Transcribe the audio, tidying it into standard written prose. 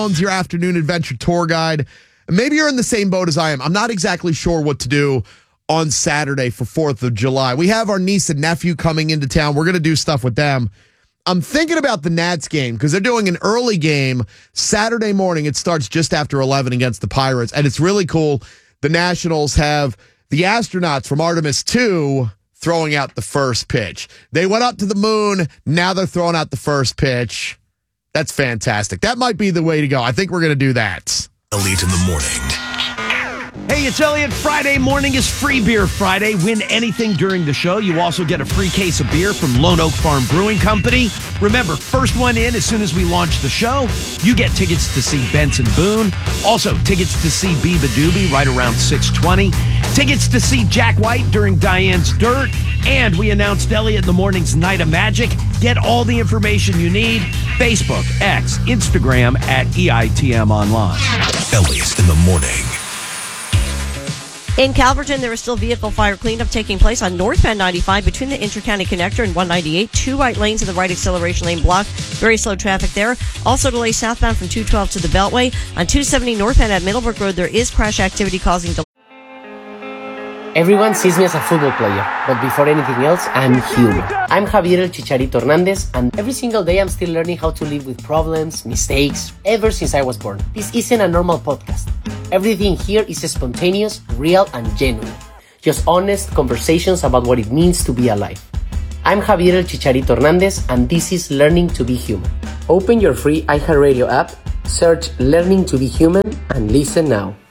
Your afternoon adventure tour guide. Maybe you're in the same boat as I am. I'm not exactly sure what to do on Saturday for 4th of July. We have our niece and nephew coming into town. We're going to do stuff with them. I'm thinking about the Nats game because they're doing an early game Saturday morning. It starts just after 11 against the Pirates, and it's really cool. The Nationals have the astronauts from Artemis 2 throwing out the first pitch. They went up to the moon. Now they're throwing out the first pitch. That's fantastic. That might be the way to go. I think we're going to do that. Elliot in the morning. Hey, it's Elliot. Friday morning is Free Beer Friday. Win anything during the show. You also get a free case of beer from Lone Oak Farm Brewing Company. Remember, first one in as soon as we launch the show. You get tickets to see Benson Boone. Also, tickets to see Biba Doobie right around 6:20. Tickets to see Jack White during Diane's Dirt. And we announced Elliot in the Morning's Night of Magic. Get all the information you need. Facebook, X, Instagram at EITM Online. Elliot in the morning. In Calverton, there is still vehicle fire cleanup taking place on northbound 95 between the Intercounty Connector and 198. 2 right lanes in the right acceleration lane blocked. Very slow traffic there. Also delays southbound from 212 to the Beltway. On 270 northbound at Middlebrook Road, there is crash activity causing delays. Everyone sees me as a football player, but before anything else, I'm human. I'm Javier El Chicharito Hernandez, and every single day I'm still learning how to live with problems, mistakes, ever since I was born. This isn't a normal podcast. Everything here is spontaneous, real, and genuine. Just honest conversations about what it means to be alive. I'm Javier El Chicharito Hernandez, and this is Learning to be Human. Open your free iHeartRadio app, search Learning to be Human, and listen now.